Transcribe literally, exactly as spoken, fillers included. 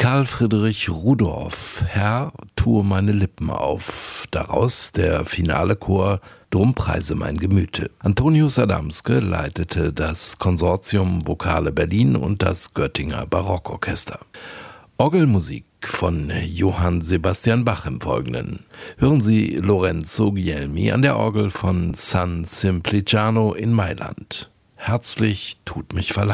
Karl Friedrich Rudorff, Herr, tue meine Lippen auf. Daraus der finale Chor Drum preise mein Gemüte. Antonius Adamske leitete das Konsortium Vokale Berlin und das Göttinger Barockorchester. Orgelmusik von Johann Sebastian Bach im Folgenden. Hören Sie Lorenzo Guglielmi an der Orgel von San Simpliciano in Mailand. Herzlich tut mich verlangen.